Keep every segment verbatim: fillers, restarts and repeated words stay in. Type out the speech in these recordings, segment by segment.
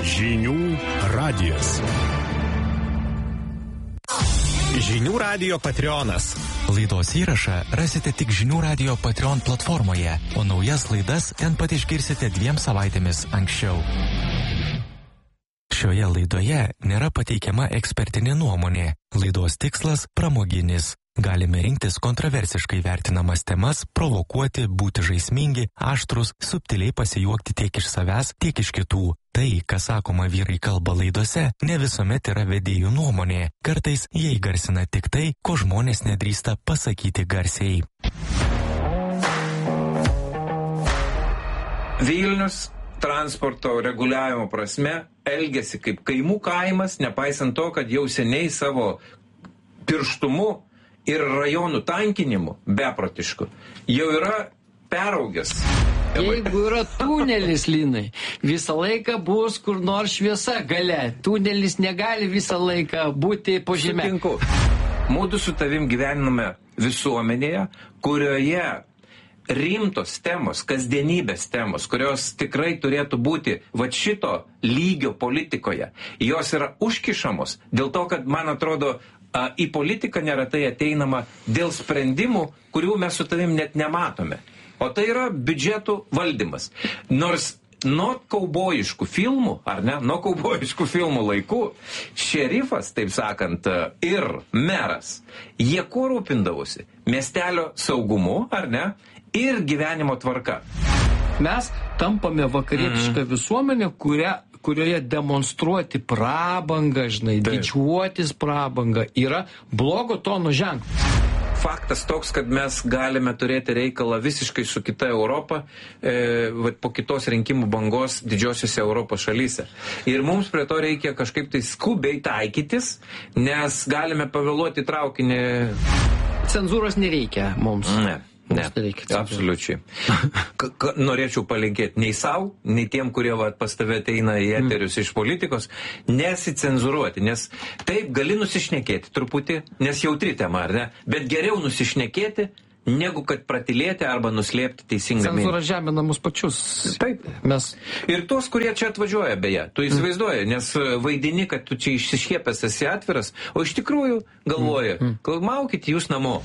Žinių radijas. Žinių radijo Patreonas. Laidos įrašą rasite tik Žinių radijo Patreon platformoje, o naujas laidas ten pat išgirsite dviem savaitėmis anksčiau. Šioje laidoje nėra pateikiama ekspertinė nuomonė. Laidos tikslas pramoginis. Galime rinktis kontroversiškai vertinamas temas, provokuoti, būti žaismingi, aštrus, subtiliai pasijuokti tiek iš savęs, tiek iš kitų. Tai, kas sakoma vyrai kalba laidose, ne visuomet yra vedėjų nuomonė. Kartais jie įgarsina tik tai, ko žmonės nedrįsta pasakyti garsiai. Vilnius transporto reguliavimo prasme elgesi kaip kaimų kaimas, nepaisant to, kad jau seniai savo pirštumu ir rajonų tankinimu, beprotišku, jau yra peraugęs. Jeigu yra tunelis, Linai, visą laiką bus kur nors šviesa gale. Tunelis negali visą laiką būti po žeme. Sutinku. Mūdu su tavim gyvename visuomenėje, kurioje rimtos temos, kasdienybės temos, kurios tikrai turėtų būti va šito lygio politikoje, jos yra užkišamos dėl to, kad, man atrodo, į politiką neretai ateinama dėl sprendimų, kurių mes su tavim net nematome. O tai yra biudžetų valdymas. Nors nuo kaubojiškų filmų, ar ne, nuo kaubojiškų filmų laikų, šerifas, taip sakant, ir meras, jie kuo rūpindavosi? Miestelio saugumu, ar ne, ir gyvenimo tvarka. Mes tampame vakarietišką mm. visuomenę, kurią kurioje demonstruoti prabangą, žinai, didžiuotis prabangą yra blogo tono ženklas. Faktas toks, kad mes galime turėti reikalą visiškai su kita Europa e, po kitos rinkimų bangos didžiosiuose Europos šalyse. Ir mums prie to reikia kažkaip tai skubiai taikytis, nes galime pavėluoti traukinį. Cenzūros nereikia mums. Ne. Ne, absoliučiai. Norėčiau palinkėti nei savo, nei tiem, kurie va, pas tave ateina į eterius mm. iš politikos, nesicenzuruoti, nes taip gali nusišnekėti truputį, nes jautri tema, ar ne, bet geriau nusišnekėti, negu kad pratilėti arba nuslėpti teisingą mintį. Cenzūra žemina mus pačius. Taip. Mes... Ir tuos, kurie čia atvažiuoja, beje, tu įsivaizduoji, nes vaidini, kad tu čia išsiškiepęs esi atviras, o iš tikrųjų galvoji, mm. maukit jūs namo.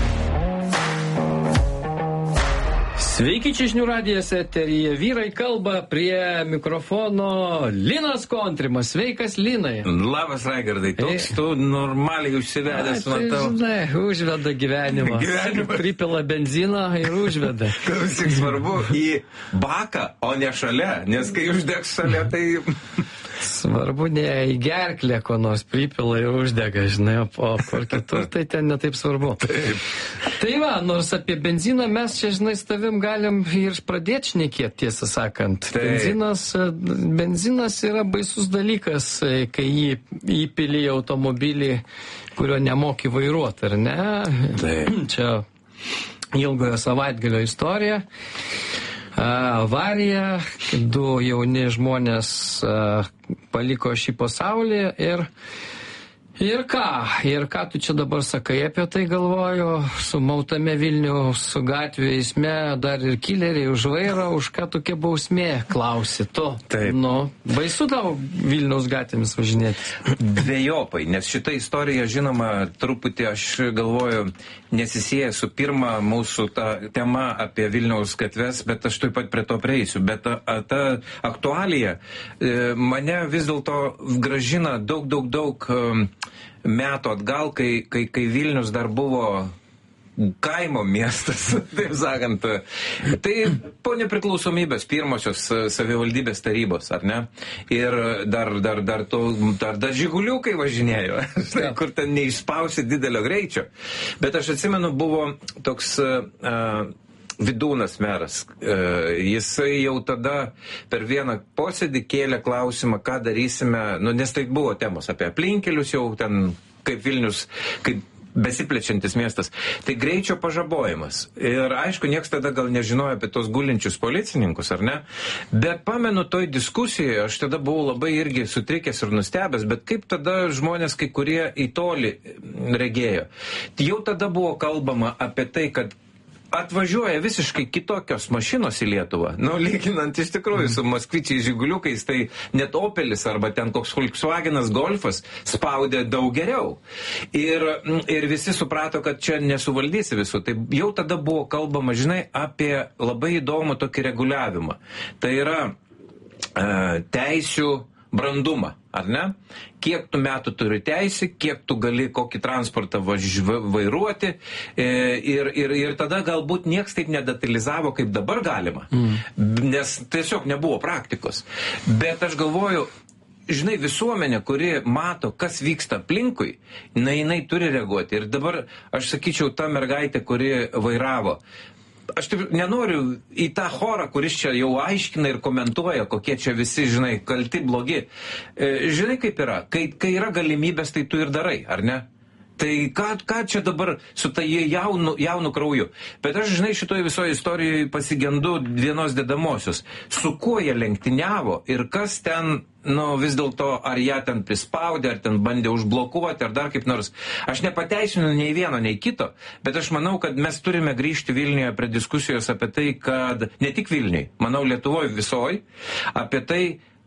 Sveiki, čia Žinių radijas eteryje. Vyrai kalba, prie mikrofono Linas Kontrimas. Sveikas, Linai. Labas, Raigardai. Toks tu normaliai užsivedęs, matau. Žinai, užveda gyvenimą. Gyvenimą. Pripila benzino ir užveda. Klausyk, svarbu į baką, o ne šalia, nes kai uždegs šalia, tai... Svarbu ne į gerklę, ko nors pripila ir uždega, žinai, o kur kitur, tai ten netaip svarbu. Taip. Tai va, nors apie benziną mes čia, žinai, su tavim galim ir pradėti šnekėti, tiesą sakant. Taip. Benzinas, benzinas yra baisus dalykas, kai jį įpili į automobilį, kurio nemoki vairuoti, ar ne? Taip. Čia ilgojo savaitgalio istorija. Avarija, du jauni žmonės paliko šį pasaulį ir, ir ką, ir ką tu čia dabar sakai apie tai, galvoju, sumautame Vilniaus gatvių eisme, dar ir kileriai už vairą, už ką tokia bausmė, klausi tu. Taip. Nu, baisu tau Vilniaus gatvėmis važinėtis. Dvejopai, nes šita istorija, žinoma, truputį aš galvoju, nesisieja su pirma mūsų ta tema apie Vilniaus gatves, bet aš taip pat prie to prieisiu. Bet ta, ta aktualija e, mane vis dėlto gražina daug, daug, daug metų atgal, kai, kai, kai Vilnius dar buvo kaimo miestas, taip sakant. Tai po nepriklausomybės pirmosios savivaldybės tarybos, ar ne? Ir dar, dar, dar, to, dar, dar žiguliukai važinėjo, ja. Kur ten neišspausi didelio greičio. Bet aš atsimenu, buvo toks... Uh, Vidūnas meras. Jisai jau tada per vieną posėdį kėlė klausimą, ką darysime, nu, nes tai buvo temos apie aplinkelius jau ten, kaip Vilnius, kaip besiplečiantis miestas. Tai greičio pažabojimas. Ir aišku, nieks tada gal nežinojo apie tos gulinčius policininkus, ar ne? Bet pamenu toj diskusijoje, aš tada buvau labai irgi sutrikęs ir nustebęs, bet kaip tada žmonės, kai kurie į tolį regėjo. Jau tada buvo kalbama apie tai, kad atvažiuoja visiškai kitokios mašinos į Lietuvą. Nu, lyginant iš tikrųjų su Moskvičiais Žiguliukais, tai net Opelis arba ten koks Volkswagenas Golfas spaudė daug geriau. Ir, ir visi suprato, kad čia nesuvaldysi visų. Tai jau tada buvo kalbama, žinai, apie labai įdomų tokį reguliavimą. Tai yra e, teisių brandumą, ar ne? Kiek tu metų turi teisę, kiek tu gali kokį transportą vairuoti e, ir, ir, ir tada galbūt nieks taip nedetalizavo, kaip dabar galima, mm. nes tiesiog nebuvo praktikos. Bet aš galvoju, žinai, visuomenė, kuri mato, kas vyksta aplinkui, na, jinai turi reaguoti. Ir dabar, aš sakyčiau, ta mergaitė, kuri vairavo, aš taip nenoriu į tą chorą, kuris čia jau aiškina ir komentuoja, kokie čia visi, žinai, kalti, blogi. E, žinai, kaip yra. Kai, kai yra galimybės, tai tu ir darai, ar ne? Tai ką, ką čia dabar su tai jaunu, jaunu krauju? Bet aš, žinai, šitoje visoje istorijoje pasigendu vienos dedamosios. Su kuo jie lenktyniavo ir kas ten, nu, vis dėlto, ar ją ten prispaudė, ar ten bandė užblokuoti, ar dar kaip nors. Aš nepateisinu nei vieno, nei kito, bet aš manau, kad mes turime grįžti Vilniuje prie diskusijos apie tai, kad ne tik Vilniui, manau, Lietuvoje visoje, apie tai,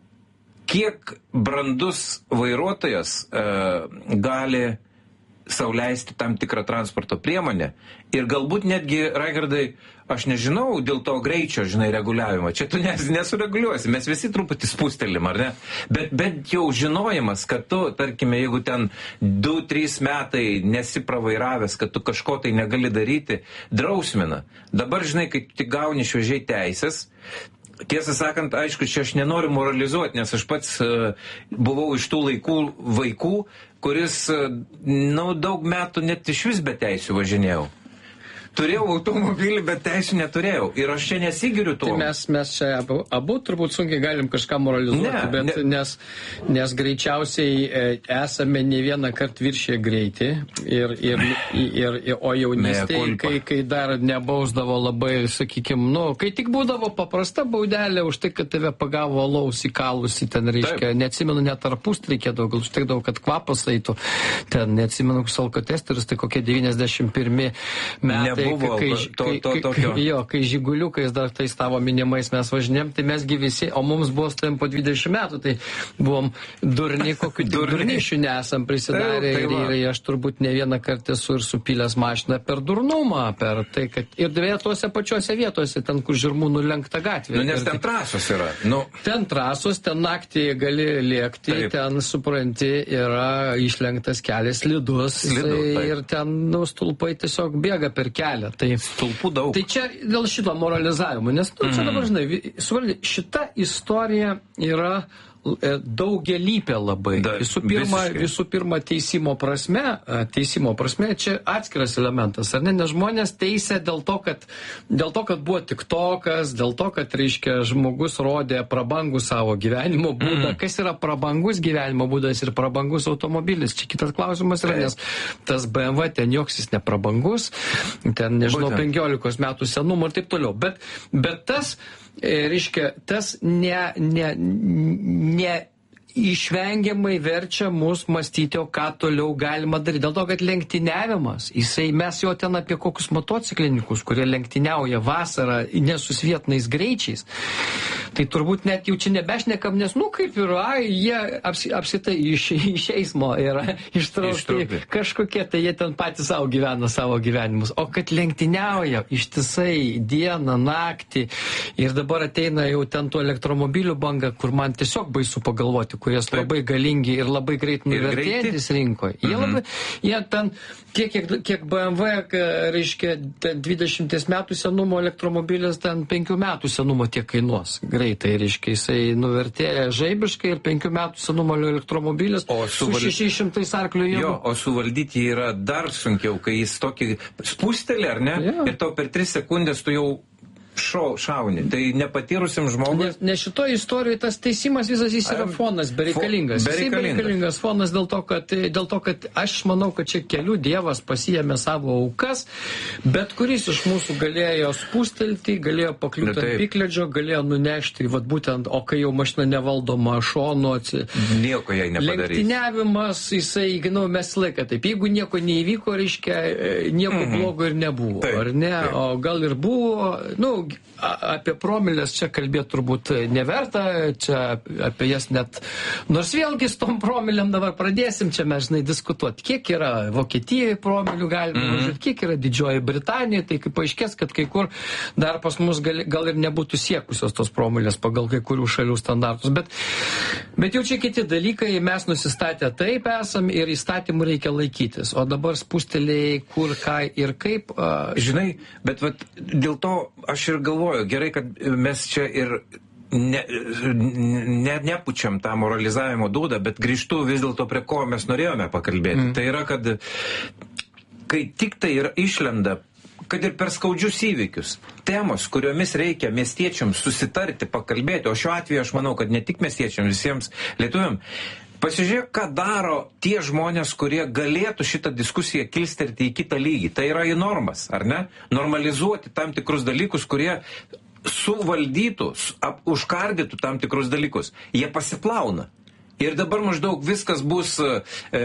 kiek brandus vairuotojas e, gali sau leisti tam tikrą transporto priemonę. Ir galbūt netgi, Raigardai, aš nežinau dėl to greičio, žinai, reguliavimo. Čia tu nes, nesureguliuosi, mes visi truputį spustelim, ar ne? Bet bent jau žinojimas, kad tu, tarkime, jeigu ten du trys metai nesi pravairavęs, kad tu kažko tai negali daryti, drausmina. Dabar, žinai, kai tik gauni šviežiai teisės, tiesą sakant, aišku, čia aš nenoriu moralizuoti, nes aš pats uh, buvau iš tų laikų vaikų, kuris, uh, nu, daug metų net iš vis be teisių važinėjau. Turėjau automobilį, bet teisų neturėjau. Ir aš čia nesigiriu tuo. Tai mes, mes čia abu, abu turbūt sunkiai galim kažką moralizuoti, ne, bet ne. Nes, nes greičiausiai e, esame ne vieną kartą viršė greitį. Ir, ir, ir, ir, o jaunystėje, kai, kai dar nebausdavo labai, sakykime, nu, kai tik būdavo paprasta baudelė už tai, kad tave pagavo alaus įkalusi, ten reiškia, Taip. neatsimenu, net tarpust reikėdavo, gal užtekdavo, kad kvapas eitų. Ten neatsimenu, koks alkotesteris, tai kokie devyniasdešimt pirmi metai. Nebuvo kai, to, to, kai, tokio. Jo, kai žiguliukais dar tais tavo minimais mes važinėm, tai mesgi visi, o mums buvo stojim po dvidešimt metų, tai buvom durni, kokiu durnišių nesam prisidarę. Tai, tai ir, ir aš turbūt ne vieną kartą esu ir supylęs mašiną per durnumą, per tai, kad ir vietose pačiose vietose, ten, kur Žirmūnų lenkta gatvė. Nu, nes ten tai, trasos yra. Nu. Ten trasos, ten naktį gali lėkti, taip. Ten, supranti, yra išlenktas kelias slidus. Slidu, ir ten, nu, stulpai tiesiog bėga per kelią. Tai, Stulpų daug. Tai čia dėl šito moralizavimo, nes nu, čia dabar, žinai, suvaldy, šita istorija yra daugelypė labai. Da, visų, pirma, visų pirma, teisimo prasme, teisimo prasme, čia atskiras elementas, ar ne? Nes žmonės teisė dėl to, kad, dėl to, kad buvo tiktokas, dėl to, kad, reiškia, žmogus rodė prabangų savo gyvenimo būdą. Mm. Kas yra prabangus gyvenimo būdas ir prabangus automobilis? Čia kitas klausimas yra, nes tas B M W ten joks jis neprabangus, ten, nežinau, penkiolikos metų senumo ir taip toliau. Bet, bet tas reiškia, tas ne, ne, ne išvengiamai verčia mus mąstyti, o ką toliau galima daryti. Dėl to, kad lenktyniavimas, jisai, mes jau ten apie kokius motociklininkus, kurie lenktyniauja vasarą nesusvietnais greičiais, tai turbūt net jau čia nebešnekam, nes, nu, kaip yra, jie apsi, apsitai iš, iš eismo yra ištraukti kažkokie, tai jie ten patys savo gyvena savo gyvenimus. O kad lenktyniauja ištisai dieną, naktį ir dabar ateina jau ten tų elektromobilių banga, kur man tiesiog baisu pagalvoti, kurie labai galingi ir labai greit nuvertėjantis rinkoje. Jie, mhm. labai, jie ten, kiek, kiek, kiek B M W, reiškia, dvidešimt metų senumo elektromobilis, ten penkių metų senumo tiek kainuos. Greitai, reiškia, jisai nuvertėja žaibiškai ir penkių metų senumo elektromobilis o su suval... šešiais šimtais arklio jėgų. Jo, o suvaldyti yra dar sunkiau, kai jis tokį spustelį, ar ne? Ja. Ir tau per tris sekundės tu jau šau, šauni. Tai nepatyrusim žmogui. Nes, nes šitoje istorijoje tas teisimas visas jis yra fonas bereikalingas. Fo, bereikalingas. Jisai bereikalingas fonas dėl to, kad, dėl to, kad aš manau, kad čia kelių dievas pasiėmė savo aukas, bet kuris iš mūsų galėjo spūstelti, galėjo pakliūti ant pikledžio, galėjo nunešti, vat būtent, o kai jau mašina nevaldoma šonu, atsi... nieko jai nepadarys. Lenktyniavimas, jisai, nu, mes laiką taip. Jeigu nieko neįvyko, reiškia, nieko mm-hmm. blogo ir nebuvo, taip, ar ne? Taip. O gal ir buvo, nu, apie promilės čia kalbėti turbūt neverta, čia apie jas net, nors vėlgi su tom promilėm dabar pradėsim, čia mes, žinai, diskutuoti, kiek yra Vokietijoje promilių galima mm-hmm. važiuoti, kiek yra Didžioji Britanija, tai kaip paaiškės, kad kai kur dar pas mus gal, gal ir nebūtų siekusios tos promilės pagal kai kurių šalių standartus, bet, bet jau čia kiti dalykai, mes nusistatę taip esam ir įstatymų reikia laikytis, o dabar spūsteliai kur, ką ir kaip. Uh, Žinai, bet vat, dėl to aš ir galvoju, gerai, kad mes čia ir ne, ne, nepučiam tą moralizavimo dūdą, bet grįžtu vis dėlto prie ko mes norėjome pakalbėti. Mm. Tai yra, kad kai tik tai yra išlenda, kad ir per skaudžius įvykius, temos, kuriomis reikia miestiečiams susitarti, pakalbėti, o šiuo atveju aš manau, kad ne tik miestiečiams, visiems lietuviam, pasižiūrėk, ką daro tie žmonės, kurie galėtų šitą diskusiją kilsterti į kitą lygį. Tai yra į normas, ar ne? Normalizuoti tam tikrus dalykus, kurie suvaldytų, ap, užkardytų tam tikrus dalykus. Jie pasiplauna. Ir dabar maždaug viskas bus e,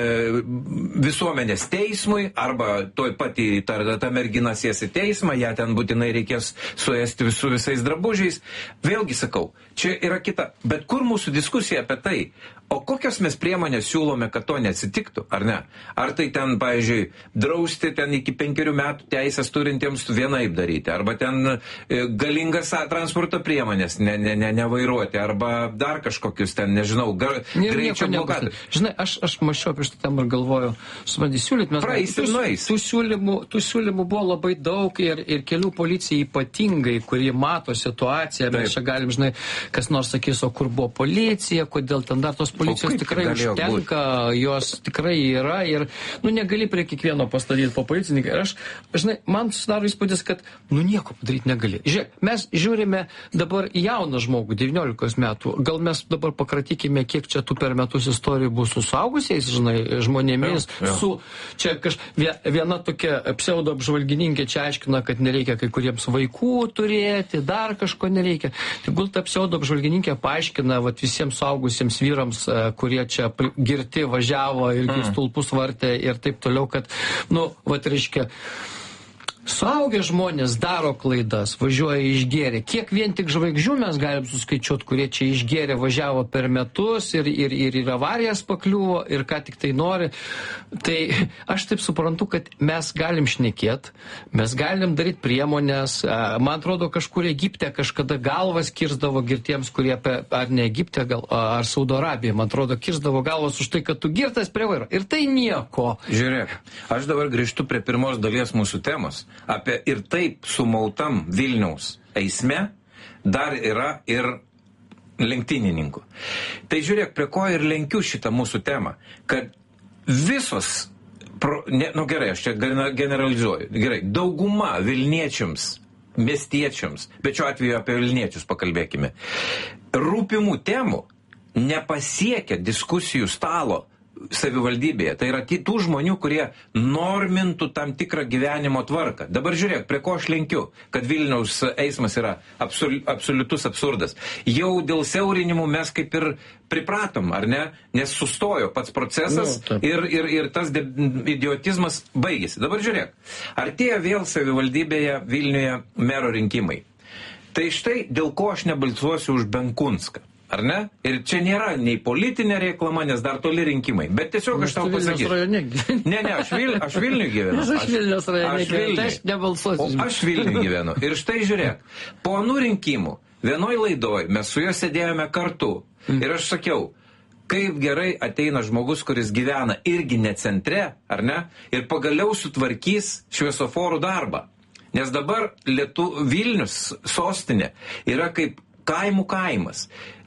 visuomenės teismui, arba toj pati ta, ta mergina sės į teismą, ją ten būtinai reikės suėsti su visais drabužiais. Vėlgi sakau, čia yra kita. Bet kur mūsų diskusija apie tai? O kokios mes priemonės siūlome, kad to neatsitiktų, ar ne? Ar tai ten, pavyzdžiui, drausti ten iki penkerių metų teisės turintiems vienaip daryti, arba ten e, galingas transporto priemonės ne, ne, ne, nevairuoti, arba dar kažkokius ten, nežinau, gar, greičio blokadą. Žinai, aš, aš mačiau prieš tą temą ir galvoju, supranti, siūlyt, mes praeis ir nueis. Tų siūlymų, tų siūlymų buvo labai daug ir, ir kelių policija ypatingai, kuri mato situaciją, mes Taip. Čia galim, žinai, kas nors sakys, o kur buvo policija, kodėl ten dar tos policijos tikrai užtenka, būt? Jos tikrai yra ir, nu, negali prie kiekvieno pastatyti po policininką. Ir aš, žinai, man susidaro įspūdis, kad, nu, nieko padaryti negali. Žiūrėk, mes žiūrime dabar į jauną žmogų, devyniolikos metų. Gal mes dabar pakratykime, kiek čia tų per metus istorijų bus su suaugusiais, žinai, žmonėmis. Ja, ja. Su, čia kaž, viena tokia pseudo apžvalgininkė čia aiškina, kad nereikia kai kuriems vaikų turėti, dar kažko nereikia. Tai gal ta pseudo apžvalgininkė paaiškina vat, visiems suaugusiems vyrams, kurie čia girti važiavo ir mm. stulpus vartė ir taip toliau, kad, nu, vat reiškia, suaugę žmonės daro klaidas, važiuoja išgėrę. Kiek vien tik žvaigždžių mes galim suskaičiuoti, kurie čia išgėrė, važiavo per metus ir, ir, ir, ir avarijas pakliuvo ir ką tik tai nori. Tai aš taip suprantu, kad mes galim šnekėt, mes galim daryti priemonės. Man atrodo, kažkur Egipte kažkada galvas kirzdavo girtiems, kurie, ar ne Egipte, gal, ar Saudo Arabija, man atrodo, kirzdavo galvas už tai, kad tu girtas prie vairo. Ir tai nieko. Žiūrėk, aš dabar grįžtu prie pirmos dalies mūsų temos. Apie ir taip sumautam Vilniaus eisme dar yra ir lenktynininkų. Tai žiūrėk, prie ko ir lenkiu šitą mūsų temą, kad visos, pro, ne, nu gerai, aš čia generalizuoju, gerai, dauguma Vilniečiams, miestiečiams, bet šiuo atveju apie Vilniečius pakalbėkime, rūpimų temų nepasiekia diskusijų stalo savivaldybėje. Tai yra tų žmonių, kurie normintų tam tikrą gyvenimo tvarką. Dabar žiūrėk, prie ko aš lenkiu, kad Vilniaus eismas yra absol, absoliutus absurdas. Jau dėl siaurinimų mes kaip ir pripratom, ar ne? Nes sustojo pats procesas no, ir, ir, ir tas de, idiotizmas baigėsi. Dabar žiūrėk, artėja vėl savivaldybėje Vilniuje mero rinkimai. Tai štai dėl ko aš nebalsuosiu už Benkunską. Ar ne? Ir čia nėra nei politinė reklama, nes dar toli rinkimai. Bet tiesiog aš tau pasakysiu. Ne, ne, aš, Vil, aš Vilniui gyvenu. Aš Vilnius rajone gyvenu, tai aš nebalsuosiu. O aš Vilniui gyvenu. Ir štai žiūrėk, po anų rinkimų, vienoj laidoj, mes su juo sėdėjome kartu. Ir aš sakiau, kaip gerai ateina žmogus, kuris gyvena irgi ne centre, ar ne? Ir pagaliau sutvarkys šviesoforų darbą. Nes dabar Lietu, Vilnius sostinė yra kaip kaimų kaimas.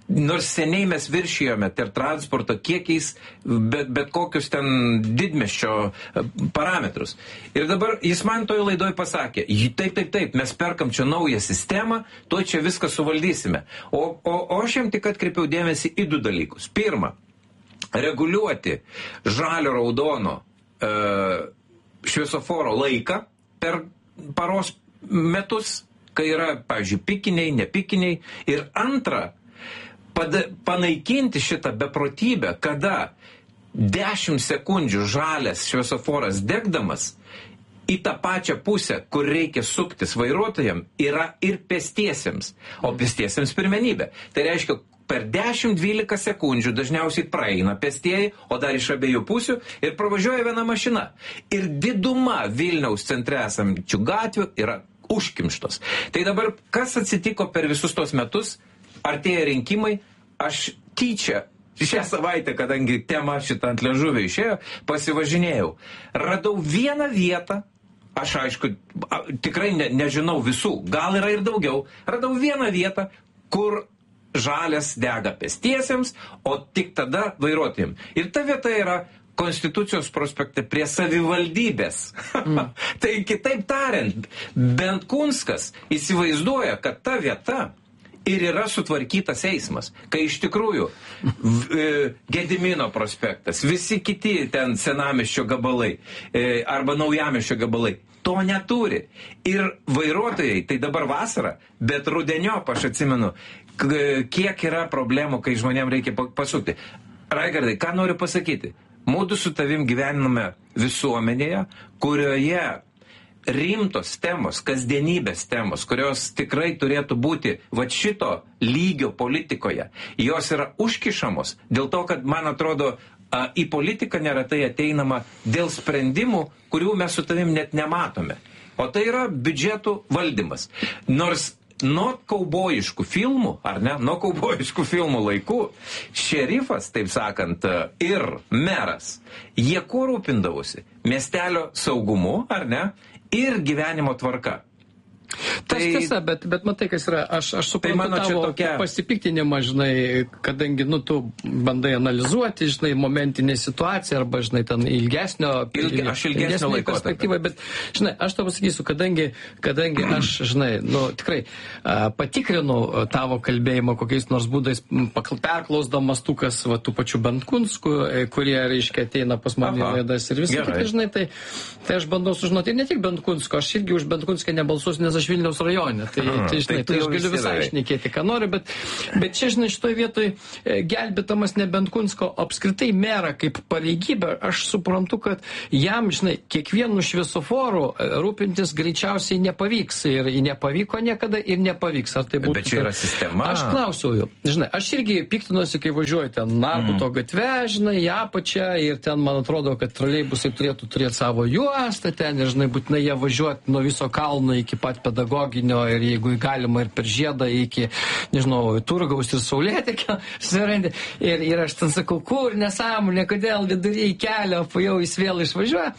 nors seniai mes viršijome ter transporto kiekiais, bet, bet kokius ten didmiesčio parametrus. Ir dabar jis man toj laidoj pasakė, taip, taip, taip, mes perkam čia naują sistemą, to čia viską suvaldysime. O, o, o aš jam tik atkreipiau dėmesį į du dalykus. Pirma, reguliuoti žalio raudono e, šviesoforo laiką per paros metus, kai yra, pavyzdžiui, pikiniai, nepikiniai. Ir antra, pada, panaikinti šitą beprotybę, kada dešimt sekundžių žalias šviesoforas degdamas į tą pačią pusę, kur reikia suktis vairuotojams, yra ir pėstiesiems, o pėstiesiems pirmenybė. Tai reiškia, per dešimt dvylika sekundžių dažniausiai praeina pėstieji, o dar iš abiejų pusių ir pravažiuoja viena mašina. Ir diduma Vilniaus centre esančių gatvių yra užkimštos. Tai dabar, kas atsitiko per visus tos metus, artėja rinkimai, aš tyčia šią savaitę, kadangi tema šitą ant liežuvio išėjo, pasivažinėjau. Radau vieną vietą, aš aišku, tikrai ne, nežinau visų, gal yra ir daugiau, radau vieną vietą, kur žalias dega pėstiesiems, o tik tada vairuotojams. Ir ta vieta yra Konstitucijos prospekte prie savivaldybės. Mm. Tai kitaip tariant, Bentkunskas įsivaizduoja, kad ta vieta ir yra sutvarkytas eismas, kai iš tikrųjų Gedimino prospektas, visi kiti ten senamiesčio gabalai arba naujamiesčio gabalai to neturi. Ir vairuotojai, tai dabar vasara, bet rudeniop aš atsimenu, kiek yra problemų, kai žmonėms reikia pasukti. Raigardai, ką noriu pasakyti? Mūdu su tavim gyvename visuomenėje, kurioje rimtos temos, kasdienybės temos, kurios tikrai turėtų būti va šito lygio politikoje, jos yra užkišamos dėl to, kad, man atrodo, į politiką neretai ateinama dėl sprendimų, kurių mes su tavim net nematome. O tai yra biudžetų valdymas. Nors nuo kaubojiškų filmų, ar ne, nuo kaubojiškų filmų laikų, šerifas, taip sakant, ir meras, jie kuo rūpindavosi? Miestelio saugumu, ar ne, ir gyvenimo tvarka. Tas tai, tiesa, bet, bet matai, kas yra, aš, aš suprantu tai tavo tokia... pasipiktinimą, žinai, kadangi, nu, tu bandai analizuoti, žinai, momentinę situaciją, arba, žinai, ten ilgesnio, Ilgi, aš ilgesnio laiko perspektyvą, bet, žinai, aš tau pasakysiu, kadangi, kadangi aš, žinai, nu, tikrai a, patikrinu tavo kalbėjimą kokiais nors būdais, perklausdamas tų, kas, va, tų pačių Bentkunskų, kurie, reiškia, ateina pas mane į laidas ir visą kitą, žinai, tai, tai aš bandau sužinoti, ir ne tik Bentkunsko, aš irgi už Bentkūnską nebalsuosiu, nes aš Vilniaus rajone, tai, Aha, tai, žinai, tai, tai aš galiu visai šnekėti, ką noriu, bet, bet čia, žinai, šitoj vietoj gelbėtamas ne Bentkunsko, apskritai merą kaip pareigybę, aš suprantu, kad jam, žinai, kiekvienu šviesoforu rūpintis greičiausiai nepavyks ir nepavyko niekada ir nepavyks. Ar tai būtų? Bet čia yra sistema. Aš klausiau jų, žinai, aš irgi piktinuosi, kai važiuoju ten Narbuto mm. gatve, žinai, į apačią ir ten, man atrodo, kad troleibusai turėtų turėti savo juostą ten ir, žinai, būtinai jie važiuoti nuo viso kalno iki pat pedagoginio ir jeigu galima ir per žiedą iki, nežinau, Turgaus ir Saulėtekio surandi. Ir, ir aš ten sakau, kur nesąmonė, kodėl vidury kelio, jau jis vėl išvažiuoja.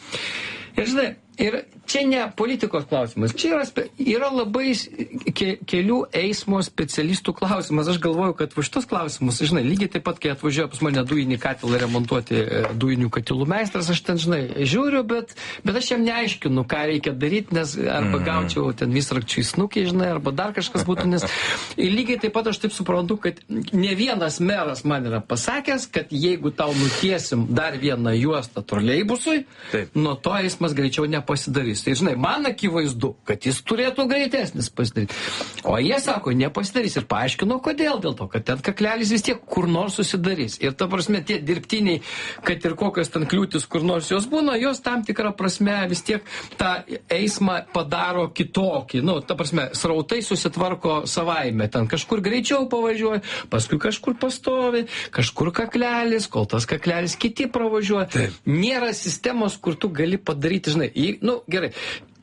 Ir žinai, ir čia ne politikos klausimas, čia yra, yra labai ke, kelių eismo specialistų klausimas. Aš galvoju, kad už šitos klausimus, žinai, lygiai taip pat, kai atvažiuoja pas mane dujinį katilą remontuoti dujinių katilų meistras, aš ten, žinai, žiūriu, bet, bet aš jam neaiškinu, ką reikia daryti, nes arba gaučiau ten visrakčių į snukį, žinai, arba dar kažkas būtų, nes lygiai taip pat aš taip suprantu, kad ne vienas meras man yra pasakęs, kad jeigu tau nutiesim dar vieną juostą troleibusui, taip, nuo to eismas greičiau nepasidarys. Tai, žinai, man akivaizdu, kad jis turėtų greitesnis pasidaryti. O jie sako, nepasidarys. Ir paaiškino, kodėl. Dėl to, kad ten kaklelis vis tiek kur nors susidarys. Ir ta prasme, tie dirbtiniai, kad ir kokios ten kliūtis kur nors jos būna, jos tam tikrą prasme vis tiek tą eismą padaro kitokį. Nu, ta prasme, srautai susitvarko savaime. Ten kažkur greičiau pavažiuoja, paskui kažkur pastovi, kažkur kaklelis, kol tas kaklelis kiti pravažiuoja. Taip. Nėra sistemos, kur tu gali padaryti, žinai, į, nu, gerai.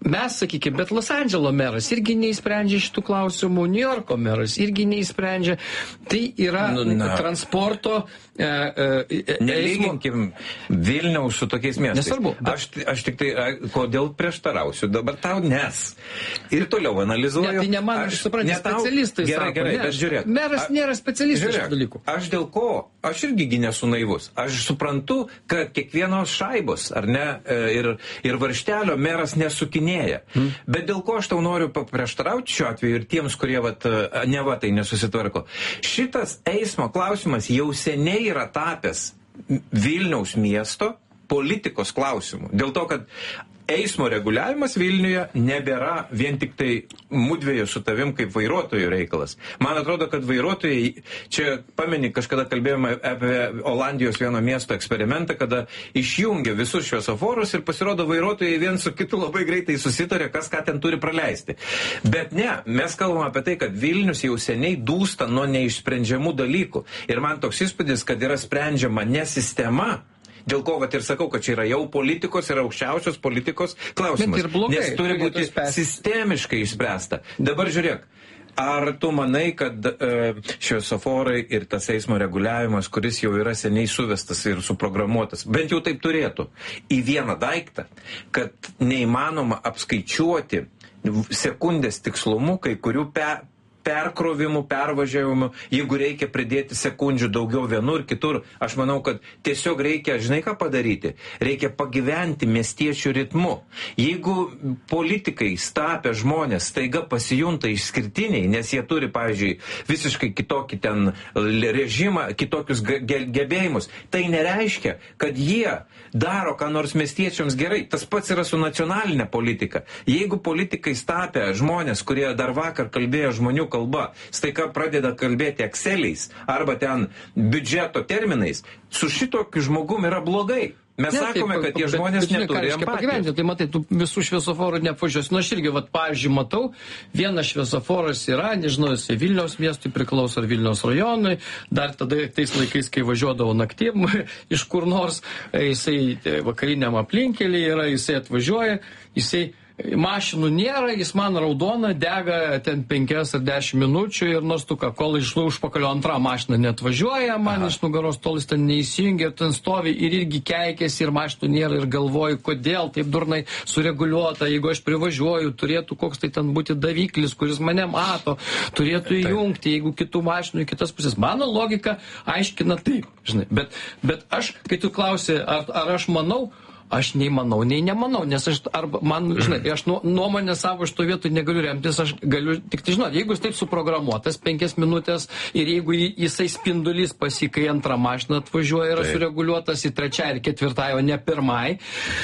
mes, sakykime, bet Los Andželo meras irgi neįsprendžia šitų klausimų, New Yorko meras irgi neįsprendžia. Tai yra nu, transporto... E, e, Nelyginkim Vilniaus su tokiais miestais. Nesvarbu. Bet... Aš, aš tik tai, kodėl prieštarausiu dabar tau, nes. Ir toliau analizuoju. Ne, tai ne man, aš suprantu, ne specialistai gerai, sako. Gerai, ne, bet žiūrėk. Meras a, nėra specialistas šių dalykų. Aš dėl ko? Aš irgi nesu naivus. Aš suprantu, kad kiekvienos šaibos, ar ne, ir, ir varštelio meras nesukinėja. Hmm. Bet dėl ko aš tau noriu paprieštarauti šiuo atveju ir tiems, kurie vat, neva tai nesusitvarko. Šitas eismo klausimas jau seniai yra tapęs Vilniaus miesto politikos klausimų. Dėl to, kad eismo reguliavimas Vilniuje nebėra vien tik tai mudviejų su tavim kaip vairuotojų reikalas. Man atrodo, kad vairuotojai, čia pameni, kažkada kalbėjome apie Olandijos vieno miesto eksperimentą, kada išjungia visus šviesoforus ir pasirodo vairuotojai vien su kitu labai greitai susitarė, kas ką ten turi praleisti. Bet ne, mes kalbame apie tai, kad Vilnius jau seniai dūsta nuo neišsprendžiamų dalykų. Ir man toks įspūdis, kad yra sprendžiama ne sistema, dėl ko vat ir sakau, kad čia yra jau politikos ir aukščiausios politikos klausimas. Blogai, nes turi būti sistemiškai išspręsta. Dabar žiūrėk, ar tu manai, kad e, šviesoforai ir tas eismo reguliavimas, kuris jau yra seniai suvestas ir suprogramuotas, bent jau taip turėtų, į vieną daiktą, kad neįmanoma apskaičiuoti sekundės tikslumu kai kurių pe perkrovimų, pervažiavimų, jeigu reikia pridėti sekundžių daugiau vienur, kitur, aš manau, kad tiesiog reikia, žinai ką padaryti, reikia pagyventi miestiečių ritmu. Jeigu politikai stapę žmonės staiga pasijunta išskirtiniai, nes jie turi, pavyzdžiui, visiškai kitokį ten režimą, kitokius ge gebėjimus, tai nereiškia, kad jie daro ką nors miestiečiams gerai. Tas pats yra su nacionalinė politika. Jeigu politikai stapę žmonės, kurie dar vakar kalbėjo žmonių kalba, staiga pradeda kalbėti Exceliais arba ten biudžeto terminais, su šitokiu žmogum yra blogai. Mes ne, sakome, tai, kad tie žmonės bet, neturi empatijos. Tai matai, tu visų šviesoforų neapvažiuosi. Nu, aš irgi, vat, pavyzdžiui, matau, vienas šviesoforas yra, nežinau, jisai Vilniaus miestui priklauso ar Vilniaus rajonui, dar tada tais laikais, kai važiuodavo naktim iš kur nors, jisai vakariniam aplinkelį yra, jisai atvažiuoja, jisai mašinų nėra, jis man raudona, dega ten penkias ar dešimt minučių ir nors tu ką, kol iš užpakalio antrą mašiną netvažiuoja, man Aha. iš nugaros tol jis ten neįsijungia, ten stovi ir irgi keikėsi ir mašinų nėra ir galvoju, kodėl taip durnai sureguliuota, jeigu aš privažiuoju, turėtų koks tai ten būti daviklis, kuris mane mato, turėtų įjungti, jeigu kitų mašinų į kitas pusės. Mano logika aiškina taip, žinai, bet, bet aš, kai tu klausi, ar, ar aš manau, aš nei manau, nei nemanau, nes aš, arba man, žinai, aš nu, nuomonę savo šito vietoj negaliu remtis, aš galiu tik tai žinoti, jeigu jis taip suprogramuotas penkias minutės ir jeigu jisai spindulys pasikai antrą mašiną atvažiuoja, yra taip sureguliuotas į trečią ir ketvirtą, o ne pirmai,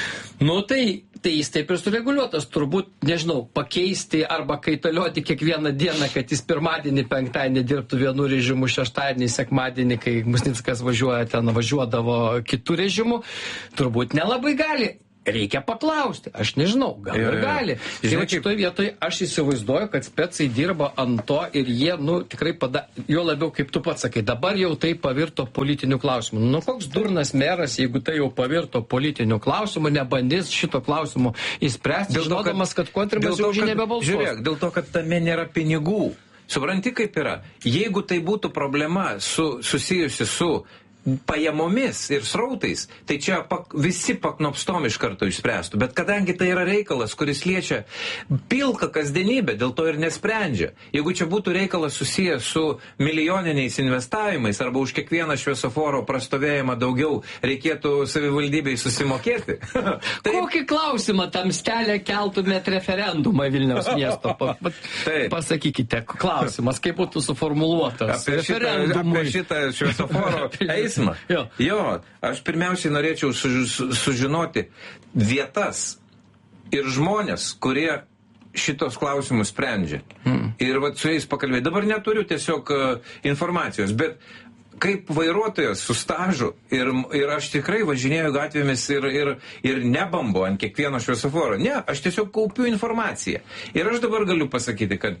nu tai, tai jis taip ir sureguliuotas, turbūt, nežinau, pakeisti arba kaitalioti kiekvieną dieną, kad jis pirmadienį, penktadienį dirbtų vienu režimu, šeštadienį, sekmadienį, kai Musnickas važiuoja, ten važiuodavo kitų režimų, turbūt nelabai gali. Reikia paklausti, aš nežinau, gal ir gali. Žinai, šitoje vietoje aš įsivaizduoju, kad specai dirba ant to ir jie, nu, tikrai pada, jo labiau, kaip tu pats sakai, dabar jau tai pavirto politiniu klausimu. Nu, koks durnas meras, jeigu tai jau pavirto politiniu klausimu, nebandys šito klausimu įspręsti, žinodamas, kad kontribas jau žinai nebebalsuos. Žiūrėk, dėl to, kad tame nėra pinigų. Supranti, kaip yra? Jeigu tai būtų problema su, susijusi su pajamomis ir srautais, tai čia pak, visi paknopstom iš karto išspręstų. Bet kadangi tai yra reikalas, kuris liečia pilką kasdienybę, dėl to ir nesprendžia. Jeigu čia būtų reikalas susijęs su milijoniniais investavimais arba už kiekvieną šviesoforo prastovėjimą daugiau reikėtų savivaldybei susimokėti. tai... Kokį klausimą tam stelę keltumėt referendumą Vilniaus miesto? Pa, pa, pasakykite, klausimas, kaip būtų suformuluotas. Apie šitą, apie šitą šviesoforo eismą. Jo. jo, aš pirmiausiai norėčiau su, su, sužinoti vietas ir žmonės, kurie šitos klausimus sprendžia. Hmm. Ir vat su jais pakalbėti. Dabar neturiu tiesiog uh, informacijos, bet kaip vairuotojas su stažu ir, ir aš tikrai važinėju gatvėmis ir, ir, ir nebambu ant kiekvieno šviesoforo. Ne, aš tiesiog kaupiu informaciją. Ir aš dabar galiu pasakyti, kad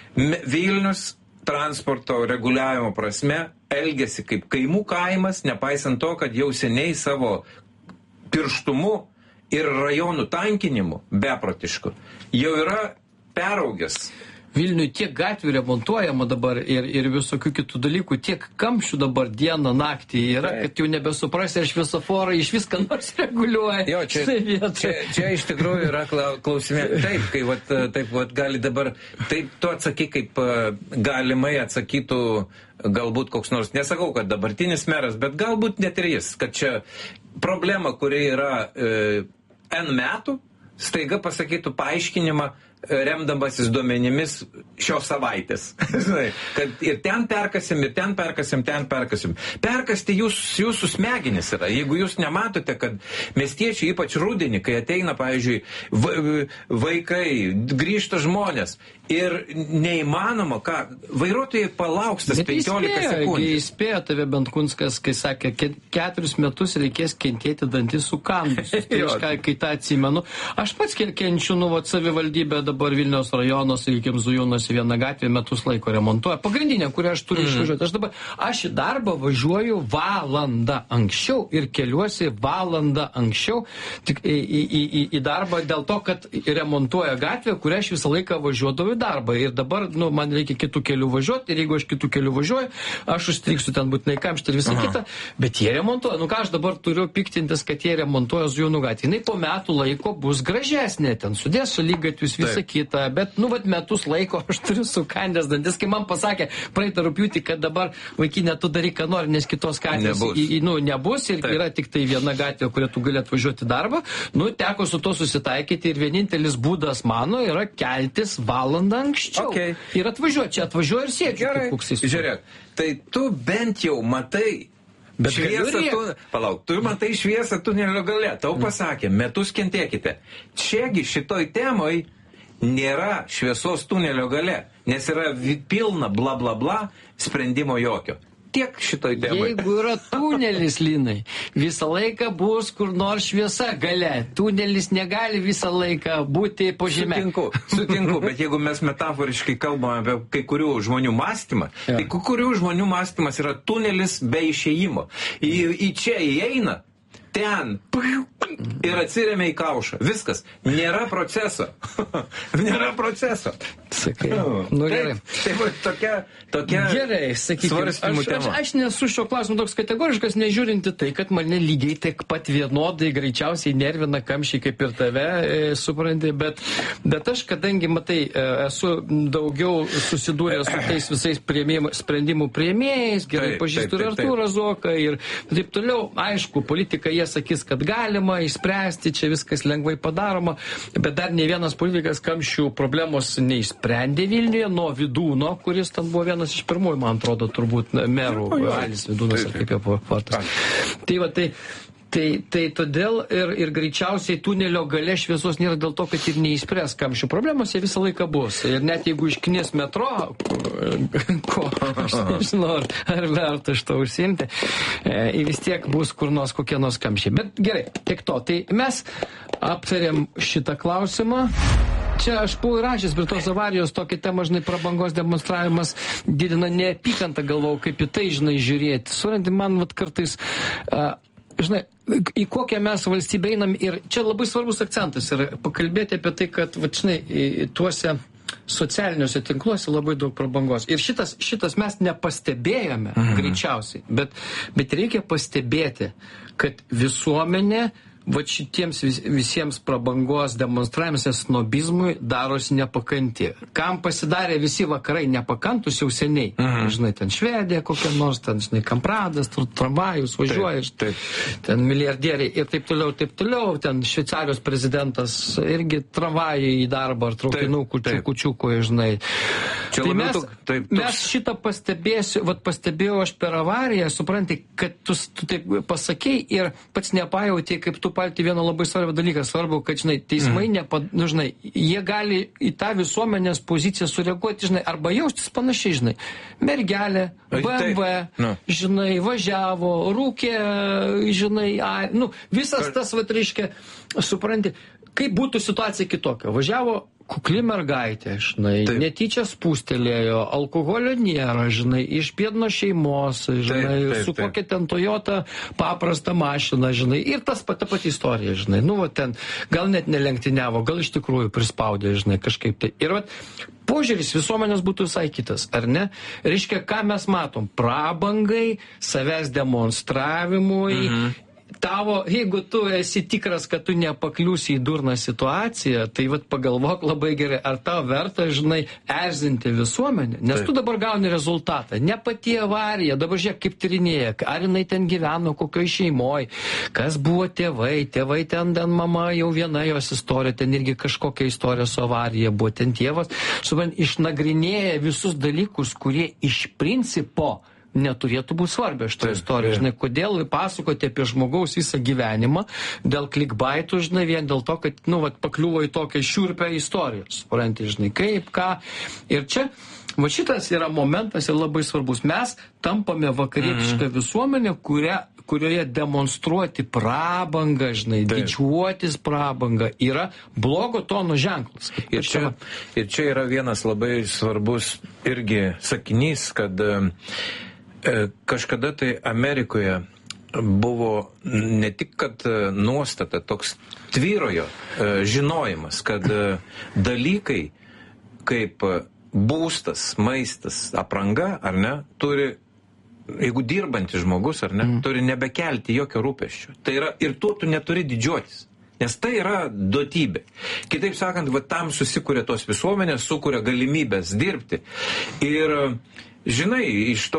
Vilnius transporto reguliavimo prasme elgesi kaip kaimų kaimas, nepaisant to, kad jau seniai savo pirštumu ir rajonų tankinimu beprotišku jau yra peraugęs. Vilniui tiek gatvių remontuojama dabar ir, ir visokių kitų dalykų, tiek kamščių dabar dieną, naktį yra, taip, kad jau nebesuprasi, ar šviesoforai iš viską nors reguliuoja. Jo, čia, čia, čia iš tikrųjų yra klausimė. Taip, kai vat, taip vat gali dabar, taip tu atsaky, kaip galimai atsakytų galbūt koks nors, nesakau, kad dabartinis meras, bet galbūt net ir jis, kad čia problema, kuri yra e, N metų, staiga pasakytų paaiškinimą, remdamasis duomenimis šios savaitės. Kad ir ten perkasim, ir ten perkasim, ten perkasim. Perkasti jūs, jūsų smegenis yra. Jeigu jūs nematote, kad miestiečiai, ypač rudenį, kai ateina, pavyzdžiui, vaikai, grįžta žmonės ir neįmanoma, ką, vairuotojai palauks tas penkiolika sekundžių. Įspėjo tave Bentkunskas, kai sakė, keturis metus reikės kentėti dantis sukandus. Tai aš, kai, kai tą atsimenu, aš pats kenčiu, nu, vat, savivaldybę dabar Vilniaus rajono, sakykime, Zujūnuose vieną gatvę metus laiko remontuoja. Pagrindinė, kurią aš turiu mm. išvažiuoti. Aš dabar, aš į darbą važiuoju valandą anksčiau ir keliuosi valandą anksčiau tik į, į, į, į darbą dėl to, kad remontuoja gatvę, kurią aš visą laiką važiuodavau į darbą. Ir dabar, nu, man reikia kitų kelių važiuoti ir jeigu aš kitų kelių važiuoju, aš užstriksiu ten būtinai kamštį ir visą Aha. kitą, bet jie remontuoja. Nu ką aš dabar turiu piktintis, kad jie remontuoja Zujūnų gatvę. Jinai po metų laiko bus gražesnė, ten sudės šaligatvius, visą Taip. kitą, bet, nu, vat metus laiko aš turiu sukandęs dantis, kai man pasakė praeitą rugpjūtį, kad dabar vaikinė tu daryk, ką nori, nes kitos gatvės nebus. Į, į, nu, nebus ir Taip. yra tik tai viena gatvė, kurią tu gali atvažiuoti darbą. Nu, teko su to susitaikyti ir vienintelis būdas mano yra keltis valandą anksčiau. Okay. Ir atvažiuoju, čia atvažiuoju ir sėdžiu. Gerai, žiūrėk, tai tu bent jau matai Bet šviesą tu, palauk, tu matai šviesą tunelio gale, tau pasakė, metus kentėkite. Čiagi šitoj temoj nėra šviesos tunelio gale, nes yra pilna bla bla bla, sprendimo jokio. Tiek šitoj temai. Jeigu yra tunelis, Linai, visą laiką bus kur nors šviesa gale. Tunelis negali visą laiką būti po žeme. Sutinku, sutinku, bet jeigu mes metaforiškai kalbame apie kai kurių žmonių mąstymą, ja. tai kai kurių žmonių mąstymas yra tunelis be išėjimo. Į, į čia įeina, ten ir atsiremia į kaušą. Viskas. Nėra proceso. Nėra proceso. Sakai. Nu, gerai. Tai, tai tokia, tokia gerai, sakykime, aš, aš, aš nesu šio klausimu toks kategoriškas, nežiūrinti tai, kad mane lygiai tiek pat vienodai greičiausiai nervina kamščiai kaip ir tave, e, supranti, bet, bet aš, kadangi, matai, esu daugiau susidūręs su tais visais priėmėjim, sprendimų priėmėjais, gerai taip, pažįstu ir Artūrą Zuoką ir taip toliau, aišku, politika jie sakys, kad galima išspręsti, čia viskas lengvai padaroma, bet dar ne vienas politikas kamščių problemos neišsprendė Vilniuje, nuo Vidūno, kuris ten buvo vienas iš pirmųjų, man atrodo, turbūt merų, Alis Vidūnas, ar kaip jo pavardės. Tai va, tai Tai, tai todėl ir, ir greičiausiai tunelio gale šviesos nėra dėl to, kad ir neįspręs kamščių problemos, jie visą laiką bus. Ir net jeigu išknis metro, ko, aš nežinau, ar, ar verta iš to užsiimti, e, vis tiek bus kur nors kokie nors kamščiai. Bet gerai, tiek to. Tai mes aptarėm šitą klausimą. Čia aš buvau įrašęs prie tos avarijos tokį temą, žinai, prabangos demonstravimas didina neapykantą, galvau, kaip į tai, žinai, žiūrėti. Suranti, man vat kartais... Uh, Žinai, į kokią mes valstybę einam ir čia labai svarbus akcentas yra pakalbėti apie tai, kad, va, žinai, tuose socialiniuose tinkluose labai daug prabangos. Ir šitas, šitas mes nepastebėjome mhm. greičiausiai, bet, bet reikia pastebėti, kad visuomenė va šitiems vis, visiems prabangos demonstravimus snobizmui darosi nepakanti. Kam pasidarė visi vakarai nepakantus jau seniai. Mhm. Žinai, ten Švedija kokia nors, ten, žinai, Kampradas, tramvajus važiuoja, taip, taip. Ten milijardieriai ir taip toliau, taip toliau. Ten Šveicarijos prezidentas irgi tramvajai į darbą ar traukinukų, čiukučiukų, žinai. Čia tai mes, tuk, taip, tuks... mes šitą pastebėsiu, vat pastebėjau aš per avariją, supranti, kad tu, tu taip pasakei ir pats nepajauti, kaip tu palti vieną labai svarbią dalyką. Svarbu, kad, žinai, teismai, mm. nepa, nu, žinai, jie gali į tą visuomenės poziciją sureaguoti, žinai, arba jaustis panašiai, žinai. Mergelė, B M W, no. žinai, važiavo, rūkė, žinai, a, nu, visas tas, vat, reiškia, supranti, kaip būtų situacija kitokia. Važiavo kukli mergaitė, žinai, Taip. netyčia spūstelėjo, alkoholio nėra, žinai, iš biedno šeimos, žinai, Taip, taip, su taip. kokia ten Toyota paprasta mašina, žinai, ir tas pat, ta pati istorija, žinai, nu, va ten, gal net nelenktyniavo, gal iš tikrųjų prispaudė, žinai, kažkaip tai. Ir va, požiūris visuomenės būtų visai kitas, ar ne? Reiškia, ką mes matom? Prabangai, savęs demonstravimui, mhm. Tavo, jeigu tu esi tikras, kad tu nepakliūsi į durną situaciją, tai vat pagalvok labai gerai, ar tau verta, žinai, erzinti visuomenę, nes Taip. Tu dabar gauni rezultatą, ne pati avarija, dabar žiūrėk, kaip tyrinėja, ar jinai ten gyveno, kokioj šeimoj, kas buvo tėvai, tėvai ten, ten mama, jau viena jos istorija, ten irgi kažkokia istorija su avarija buvo, ten tėvas, supranti, išnagrinėja visus dalykus, kurie iš principo neturėtų būti svarbia šitą istoriją. Žinai, kodėl pasakoti apie žmogaus visą gyvenimą dėl klikbaitų, žinai, vien dėl to, kad, nu, vat, pakliuvo į tokią šiurpę istoriją. Supranti, žinai, kaip, ką. Ir čia, va šitas yra momentas ir labai svarbus. Mes tampame vakarietišką mm. visuomenę, kuria, kurioje demonstruoti prabangą, žinai, Taip. Didžiuotis prabangą yra blogo tono ženklas. Ir čia, ir čia yra vienas labai svarbus irgi sakinys, kad kažkada tai Amerikoje buvo ne tik, kad nuostata, toks tvyrojo žinojimas, kad dalykai kaip būstas, maistas, apranga, ar ne, turi, jeigu dirbantis žmogus, ar ne, mm. turi nebekelti jokio rūpesčio. Tai yra, ir tuo tu neturi didžiuotis. Nes tai yra duotybė. Kitaip sakant, va, tam susikuria tos visuomenės, sukuria galimybės dirbti. Ir žinai, iš to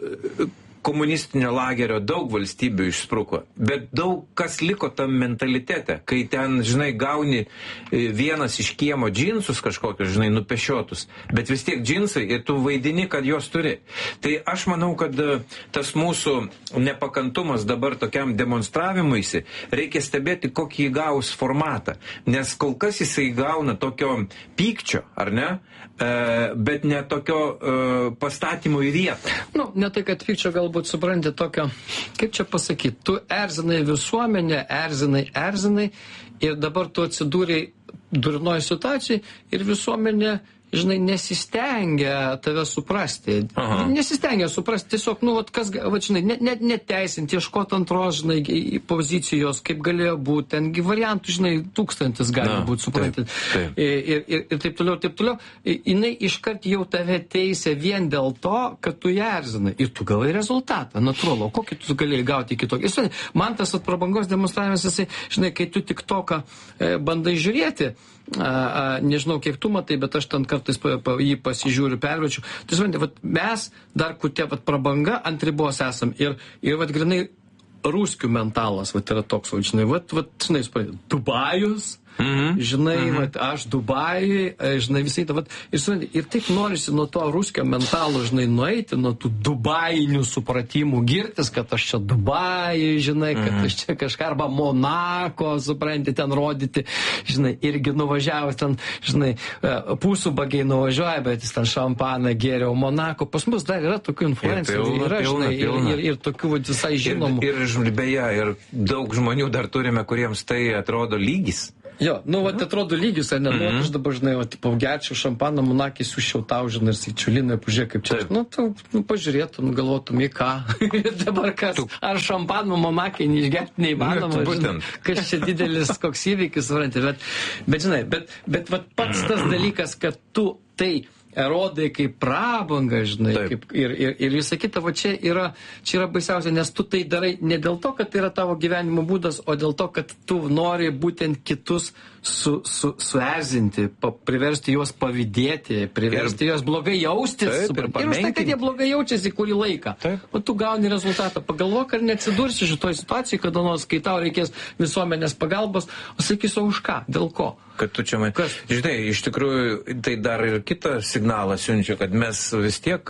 komunistinio lagerio daug valstybių išspruko, bet daug kas liko tam mentalitete, kai ten, žinai, gauni vienas iš kiemo džinsus kažkokius, žinai, nupešiotus, bet vis tiek džinsai ir tu vaidini, kad juos turi. Tai aš manau, kad tas mūsų nepakantumas dabar tokiam demonstravimuisi, reikia stebėti, kokį įgaus formatą, nes kol kas jisai gauna tokio pykčio, ar ne, e, bet ne tokio e, pastatymo į vietą. Nu, ne tai, kad pykčio galbūt supranti tokio, kaip čia pasakyti, tu erzinai visuomenę, erzinai, erzinai ir dabar tu atsidūrei durnoje situacijai ir visuomenė, žinai, nesistengia tave suprasti. Aha. Nesistengia suprasti, tiesiog, nu, vat, kas, vat, žinai, net, net neteisinti, ieškoti antros, žinai, pozicijos, kaip galėjo būti, tengi variantų, žinai, tūkstantis gali Na, būti, supranti. Taip, taip. Ir, ir, ir taip toliau, taip toliau. Jinai iškart jau tave teisė vien dėl to, kad tu ją erzinai. Ir tu gavai rezultatą, natūralu. Kokį tu galėjai gauti kitokį? Ir, man tas at prabangos demonstravimas, jisai, žinai, kai tu tik toką e, bandai žiūrėti, a, a, nežinau, kiek tu matai, bet aš ten kartais pa, pa, jį pasižiūriu, pervečiu. Tai, supranti, vat, mes dar kur tie vat, prabanga ant ribos esam ir, ir vat, grinai ruskių mentalas, vat, yra toks, vat, žinai, vat, vat, žinai, supranti, Dubajus, Mm-hmm. žinai, mm-hmm. vat, aš Dubajui, žinai, visai tą, vat, ir, supranti, ir taip norisi nuo to ruskio mentalo, žinai, nueiti, nuo tų dubajinių supratimų, girtis, kad aš čia Dubajui, žinai, kad mm-hmm. aš čia kažką, arba Monako, supranti, ten rodyti, žinai, irgi nuvažiavęs ten, žinai, pusų bagiai nuvažiuoja, bet jis ten šampaną gėriau Monako, pas mus dar yra tokių influencerių, yra, žinai, ir, ir, ir tokių vat, visai žinomų. Ir, ir beje, ir daug žmonių dar turime, kuriems tai atrodo lygis. Jo, nu, vat, atrodo lygius, ar ne, mm-hmm. nu, aš dabar, žinai, va, tipo, gerčiau šampaną, Monakį sušiau tau, žinai, ir sičiulinai, pažiūrėk, kaip čia, nu, tu, nu, pažiūrėtum, galvotum, į ką, dabar kas, tu... ar šampaną Monakį neišgerti neįmanoma, ne, žinai, kas čia didelis koks įvykis, supranti, bet, bet, žinai, bet, bet, vat, pats tas dalykas, kad tu tai rodai kaip prabangą, žinai, kaip, ir, ir, ir visą kitą, va čia yra, čia yra baisiausia, nes tu tai darai ne dėl to, kad tai yra tavo gyvenimo būdas, o dėl to, kad tu nori būtent kitus su, su, suerzinti, pa, priversti juos pavydėti, priversti ir, juos blogai jaustis, taip, ir, ir už tai, kad jie blogai jaučiasi kurį laiką. Taip. O tu gauni rezultatą. Pagalvok, ar neatsidursi šitoj situacijai, kada nors, kai tau reikės visuomenės pagalbos, o sakysiu, už ką, dėl ko? Kad tu čia man... Kas? Žinai, iš tikrųjų, tai dar ir kitą signalą siunčia, kad mes vis tiek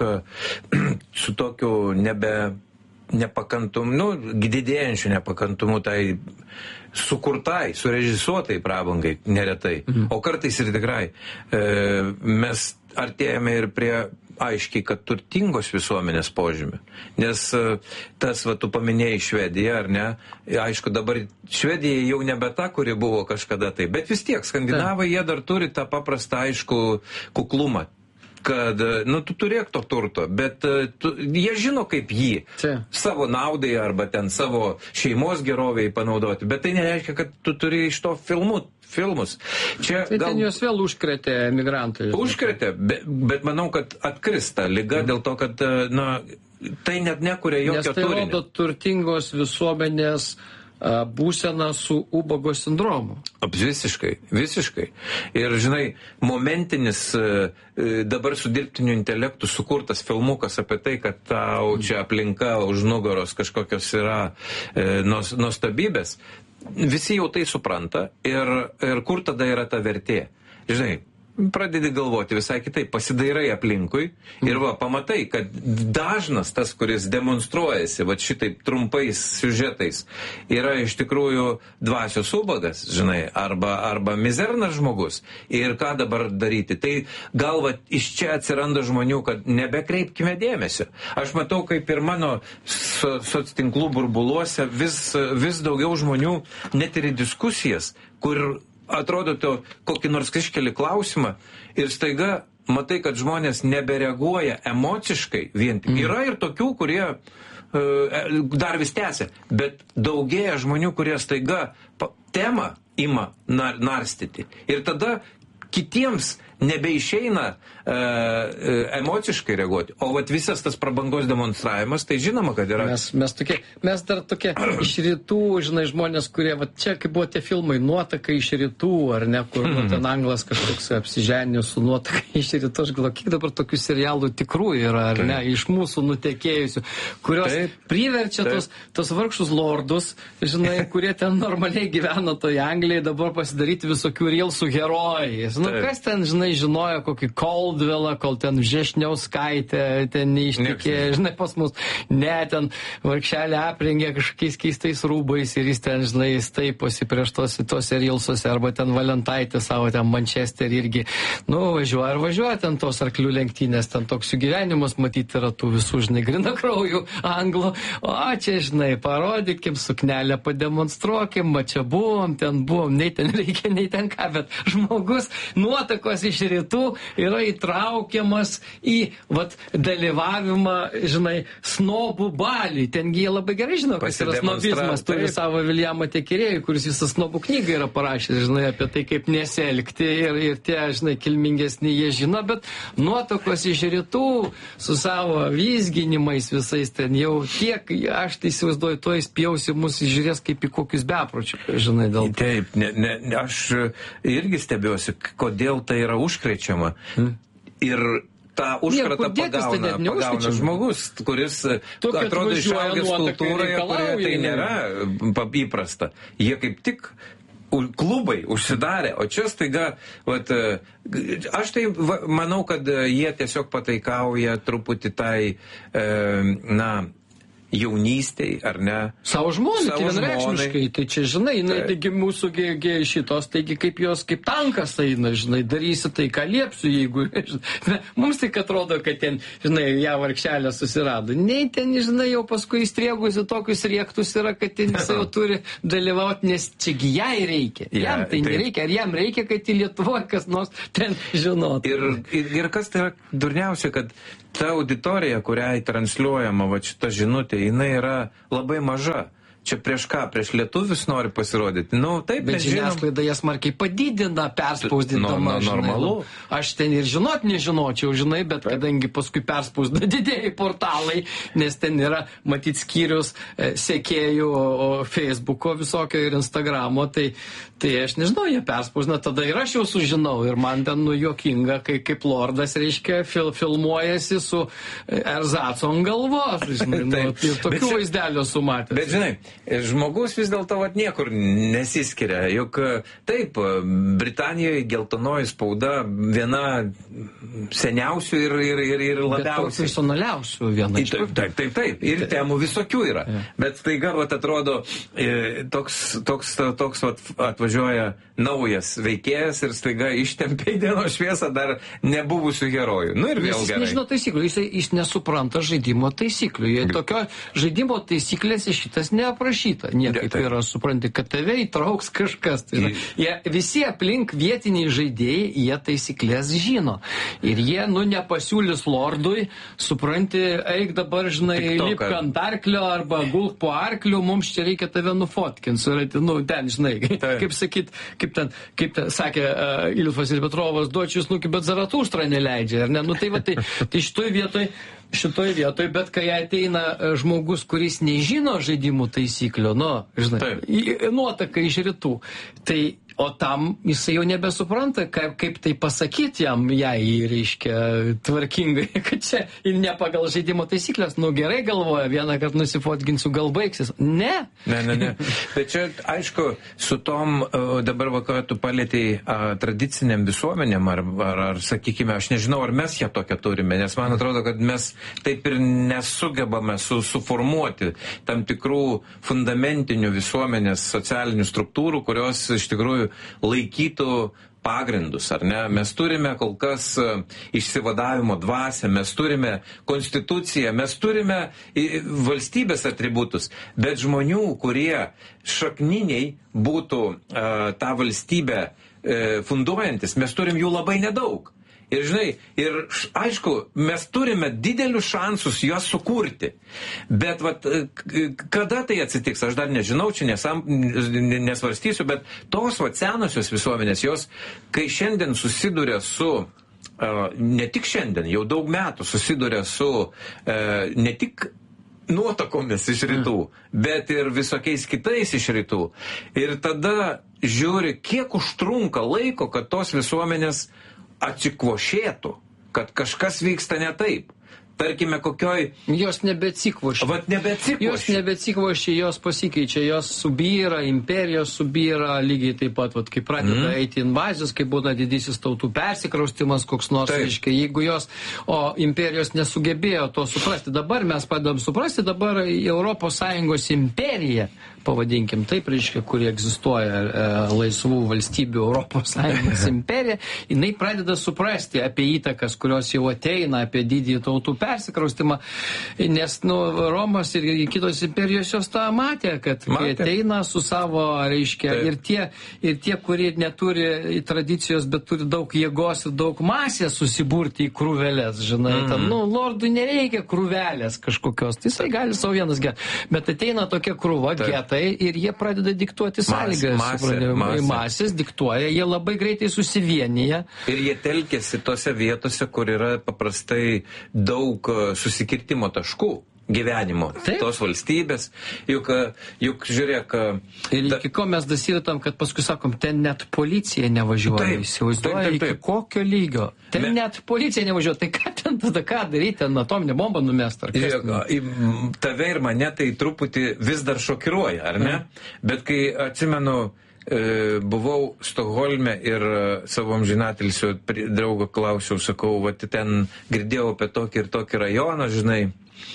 su tokiu nebe nepakantumu, nu, didėjančiu nepakantumu tai sukurtai, surežisuotai prabangai neretai, mhm. o kartais ir tikrai e, mes artėjame ir prie aiškiai, kad turtingos visuomenės požymį. Nes tas, va, tu paminėjai Švediją, ar ne? Aišku, dabar Švedija jau nebe ta, kuri buvo kažkada tai, bet vis tiek, skandinavai jie dar turi tą paprastą, aišku, kuklumą. Kad, nu, tu turėk to turto, bet tu, jie žino, kaip jį Čia. savo naudai arba ten savo šeimos geroviai panaudoti, bet tai nereiškia, kad tu turi iš to filmų filmus. Čia tai gal... ten juos vėl užkrėtė emigrantai. Užkrėtė, bet, bet manau, kad atkrista lyga mm. dėl to, kad, na, tai net nekuria jokio turinio. Nes tai turinio. Rodo turtingos visuomenės a, būseną su ubago sindromu. Visiškai, visiškai. Ir, žinai, momentinis a, dabar su dirbtiniu intelektu sukurtas filmukas apie tai, kad tau čia aplinka už nugaros kažkokios yra e, nuostabybės. Visi jau tai supranta ir, ir kur tada yra ta vertė. Žinai, pradedi galvoti visai kitaip, pasidairai aplinkui ir va, pamatai, kad dažnas tas, kuris demonstruojasi va šitaip trumpais siužetais, yra iš tikrųjų dvasios ubagas, žinai, arba, arba mizernas žmogus. Ir ką dabar daryti? Tai gal va, iš čia atsiranda žmonių, kad nebekreipkime dėmesio. Aš matau, kaip ir mano so, soctinklų burbuluose vis, vis daugiau žmonių net ir į diskusijas, kur atrodo tu kokį nors kažkelį klausimą ir staiga matai, kad žmonės nebereaguoja emociškai vien tik. Mm. Yra ir tokių, kurie uh, dar vis tęsia, bet daugėja žmonių, kurie staiga temą ima nar narstyti. Ir tada kitiems nebeišeina e, e, emociškai reaguoti. O vat visas tas prabangos demonstravimas, tai žinoma, kad yra... Mes, mes, tokie, mes dar tokie iš rytų, žinai, žmonės, kurie, vat čia, kaip buvo tie filmai, nuotaka iš rytų, ar ne, kur mm. nu, ten anglas kažkoks apsiženė su nuotaka iš rytų. Aš galvoju, kiek dabar tokių serialų tikrų yra, ar ne, iš mūsų nutekėjusių, kurios taip, priverčia taip. tos, tos vargšus lordus, žinai, kurie ten normaliai gyvena toje Anglijai, dabar pasidaryti visokių reelsų herojais. Nu, taip. Kas ten, žinai, žinojo kokį Caldwellą, kol ten Žešniauskaitė, ten neištikė, žinai, pas mus, ne, ten vargšelė aprengė kažkokiais keistais rūbais ir jis ten, žinai, staiposi prieš tos, tose reelsuose, arba ten Valentaitė savo, ten Manchesterį irgi, nu, važiuoja ir važiuoja ten tos arklių lenktynės, ten toks jų gyvenimas, matyti yra tų visų, žinai, grina kraujų anglų, o čia, žinai, parodykim, suknelę pademonstruokim, ma čia buvom, ten buvom, nei ten reikia, nei ten ką, bet žmogus nuotakos iš rytų yra įtraukiamas į, vat, dalyvavimą, žinai, snobų balį. Tengi jie labai gerai žino, kas yra snobizmas. Turi savo Viljamą Tekirėjų, kuris visą snobų knygą yra parašęs, žinai, apie tai, kaip nesielgti ir, ir tie, žinai, kilmingesni jie žino, bet nuotakos iš rytų su savo vizginimais visais ten jau tiek, aš tai įsivaizduoju, to įspjausi mus žiūrės kaip į kokius bepročius, žinai, dėl... Taip, ne, ne, aš irgi stebiuosi, kodėl tai yra užkrečiama. Hmm. Ir tą užkratą pagauna, pagauna žmogus, kuris Tokia atrodo išaugęs kultūroje, kurioje tai nėra įprasta. Jie kaip tik klubai užsidarė, o čia staiga, vat, aš tai va, manau, kad jie tiesiog pataikauja truputį tai, e, na, jaunystėj, ar ne? Savo žmonai, tai vienreikšmiškai, tai čia, žinai, jinai, taigi mūsų ge, ge, šitos, taigi kaip jos, kaip tankas eina, žinai, darysi tai, ką liepsiu, jeigu, žinai, mums tik atrodo, kad ten, žinai, ją vargšelę susirado. Nei ten, žinai, jau paskui įstriegusi tokius riektus yra, kad ten jis jau turi dalyvauti, nes čiagi jai reikia. Ja, jam tai taip. Nereikia, ar jam reikia, kad į Lietuvoje kas nors ten žinotų. Ir, ir, ir kas tai yra durniausia, kad ta auditorija, kuriai transliuojama va šita žinutė, jinai yra labai maža. Čia prieš ką? Prieš lietuvius nori pasirodyti? Nu, taip, bet žiniasklaida jas smarkiai padidina, perspausdindama. No, no, normalu. Žinai, nu, aš ten ir žinot nežinočiau, žinai, bet taip. Kadangi paskui perspausdina didėjai portalai, nes ten yra, matyt, skyrius e, sekėjų o, Facebooko visokio ir Instagramo, tai, tai aš nežinau, jie perspausdina, tada ir aš jau sužinau. Ir man ten nu juokinga, kai kaip lordas, reiškia, fil, filmuojasi su erzaco ant galvos. Žinai, nu, ir tokių vaizdelių sumatęs. Bet žinai, žmogus vis dėlto vat, niekur nesiskiria. Juk taip, Britanijoje geltonoji spauda viena seniausių ir, ir, ir, ir labiausiai. Bet profesionaliausių viena. Taip, taip, taip, taip. Ir temų visokių yra. Ja. Bet staiga, vat, atrodo, toks, toks, toks vat, atvažiuoja naujas veikėjas ir staiga ištempia į dienos šviesą dar nebuvusių herojų. Nu ir vėl jis gerai. Jis nežino taisyklių, jis, jis nesupranta žaidimo taisyklių. Jie tokio žaidimo taisyklėse šitas neaprašyta. Niekaip yra, supranti, kad tave įtrauks kažkas. Tai yra, jie, visi aplink vietiniai žaidėjai, jie taisyklės žino. Ir jie, nu, nepasiūlys lordui, supranti, eik dabar, žinai, lipk ant arklio arba gulk po arkliu, mums čia reikia tave nufotkint. Surati, nu, ten, žinai, tai. kaip sakyt, kaip ten, kaip ten sakė uh, Ilfas ir Petrovas, duočius, nu, bet Zaratustra neleidžia, ar ne? Nu, tai va, tai, tai šitoj vietoj, šitoj vietoj, bet kai ateina žmogus, kuris nežino žaidimų taisyklių, nu, žinai, nuotaka iš rytų, tai o tam jisai jau nebesupranta, kaip, kaip tai pasakyti jam, jai, reiškia, tvarkingai, kad čia ir ne pagal žaidimo taisyklės, nu gerai galvoja, vieną kartą nusifotginsiu, gal baigsis. Ne. Ne, ne, ne. Bet čia, aišku, su tom dabar vakarą tu palėtei tradiciniam visuomenėm, ar, ar, ar, sakykime, aš nežinau, ar mes ją tokią turime, nes man atrodo, kad mes taip ir nesugebame su, suformuoti tam tikrų fundamentinių visuomenės socialinių struktūrų, kurios iš tikrųjų laikytų pagrindus, ar ne? Mes turime kol kas išsivadavimo dvasią, mes turime konstituciją, mes turime valstybės atributus, bet žmonių, kurie šakniniai būtų uh, tą valstybę uh, funduojantis, mes turim jų labai nedaug. Ir žinai, ir aišku, mes turime didelius šansus juos sukurti. Bet vat, kada tai atsitiks, aš dar nežinau, čia nesam, nesvarstysiu, bet tos vat, senosios visuomenės, jos, kai šiandien susiduria su, uh, ne tik šiandien, jau daug metų susiduria su uh, ne tik nuotakomis iš rytų, bet ir visokiais kitais iš rytų. Ir tada žiūri, kiek užtrunka laiko, kad tos visuomenės atsikvošėtų, kad kažkas vyksta ne taip. Tarkime, kokioj... Jos nebeatsikvošė. Vat nebeatsikvošė. Jos nebeatsikvošė, jos pasikeičia, jos subyra, imperijos subyra, lygiai taip pat, vat, kai pradeda mm. eiti invazijos, kai būna didysis tautų persikraustimas, koks nors, reiškia, jeigu jos, o imperijos nesugebėjo to suprasti. Dabar mes padedam suprasti, dabar Europos Sąjungos imperija, pavadinkim taip, reiškia, kuri egzistuoja e, laisvų valstybių Europos Sąjungos imperija, jinai pradeda suprasti apie įtakas, kurios jau ateina, apie didįjį tautų persikraustimą, nes, nu, Romos ir kitos imperijos jos tą matė, kad matė. Kai ateina su savo, reiškia, ir tie, ir tie, kurie neturi tradicijos, bet turi daug jėgos ir daug masės susiburti į krūvelės, žinai, mm-hmm. tam, nu, lordui nereikia krūvelės kažkokios, tai jisai gali savo vienas gerti, bet ateina tokia krūva, getai, ir jie pradeda diktuoti sąlygas. Masė, masė. Masės diktuoja, jie labai greitai susivienyje. Ir jie telkėsi tose vietose, kur yra paprastai daug susikirtimo taškų gyvenimo. Taip. Tos valstybės. Juk, juk žiūrėk... Ir iki ko mes dasiritam, kad paskui sakom, ten net policija nevažiuoja. Įsivaizduoja, iki kokio lygio. Ten Me... net policija nevažiuoja. Tai ką ten tada ką daryti, ten atominę bombą numest? Ar žiūrėk, ten... Tave ir mane tai truputį vis dar šokiruoja, ar ne? Mm. Bet kai atsimenu, buvau Stokholme ir savo amžinatilsio draugo klausiau, sakau, va, ten girdėjau apie tokį ir tokį rajoną, žinai.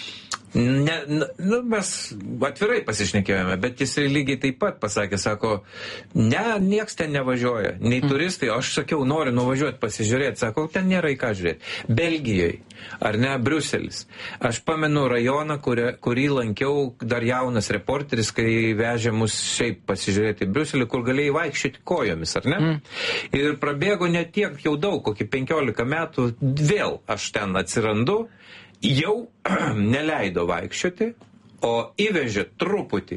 Ne, nu, mes atvirai pasišnekėjome, bet jisai lygiai taip pat pasakė, sako, ne, nieks ten nevažiuoja, nei turistai, aš sakiau, noriu nuvažiuoti pasižiūrėti, sako, ten nėra į ką žiūrėti. Belgijoje, ar ne, Briuselis. Aš pamenu rajoną, kurį, kurį lankiau dar jaunas reporteris, kai vežė mus šiaip pasižiūrėti į Briuselį, kur galėjai vaikščioti kojomis, ar ne? Mm. Ir prabėgo ne tiek jau daug, kokį penkiolika metų, vėl aš ten atsirandu, jau neleido vaikščioti, o įvežė truputį